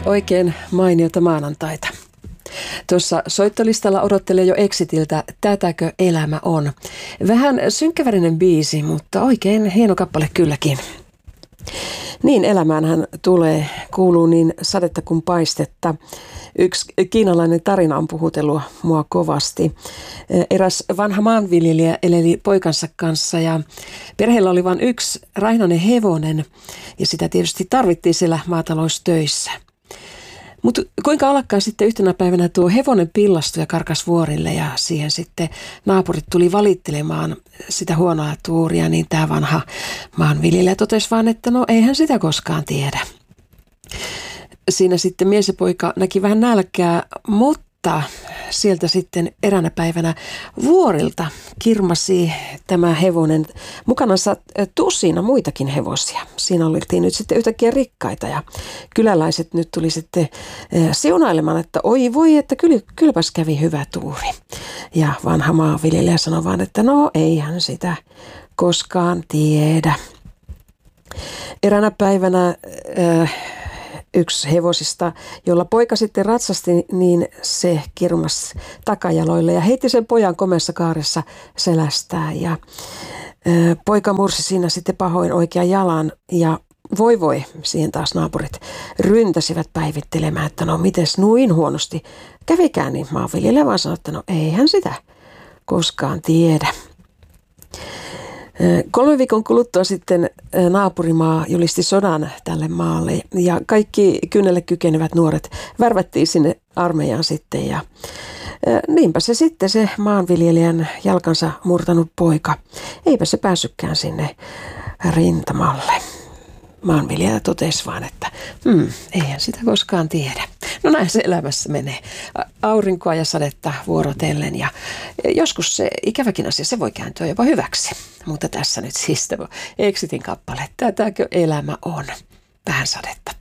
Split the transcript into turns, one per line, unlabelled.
Oikein mainiota maanantaita. Tuossa soittolistalla odottelee jo Exitiltä Tätäkö elämä on. Vähän synkkäävärinen biisi, mutta oikein hieno kappale kylläkin. Niin elämäänhän kuuluu niin sadetta kuin paistetta. Yksi kiinalainen tarina on puhutellut mua kovasti. Eräs vanha maanviljelijä eleli poikansa kanssa ja perheellä oli vain yksi raihnainen hevonen ja sitä tietysti tarvittiin siellä maataloustöissä. Mutta kuinka ollakaan sitten yhtenä päivänä tuo hevonen pillastui ja karkas vuorille ja siihen sitten naapurit tuli valittelemaan sitä huonoa tuuria, niin tämä vanha maanviljelijä totesi vaan, että no eihän sitä koskaan tiedä. Siinä sitten mies ja poika näki vähän nälkää, mutta sieltä sitten eräänä päivänä vuorilta kirmasi tämä hevonen mukanansa tusina muitakin hevosia. Siinä oltiin nyt sitten yhtäkkiä rikkaita ja kyläläiset nyt tuli sitten siunailemaan, että oi voi, että kylläpäs kävi hyvä tuuri. Ja vanha maanviljelijä sanoi vaan, että no eihän sitä koskaan tiedä. Eräänä päivänä yksi hevosista, jolla poika sitten ratsasti, niin se kirmas takajaloille ja heitti sen pojan komeassa kaaressa selästään. Ja poika mursi siinä sitten pahoin oikean jalan ja voi, siihen taas naapurit ryntäsivät päivittelemään, että no mites nuin huonosti kävikään, niin maanviljelijä vaan sanoi, että no eihän sitä koskaan tiedä. 3 viikon kuluttua sitten naapurimaa julisti sodan tälle maalle ja kaikki kynnelle kykenevät nuoret värvättiin sinne armeijaan sitten ja niinpä se sitten se maanviljelijän jalkansa murtanut poika, eipä se päässytkään sinne rintamalle. Maanviljelijä totesi vaan, että eihän sitä koskaan tiedä. No näin se elämässä menee. Aurinkoa ja sadetta vuorotellen ja joskus se ikäväkin asia, se voi kääntyä jopa hyväksi. Mutta tässä nyt siis Exitin kappale, Tätäkö elämä on? Vähän sadetta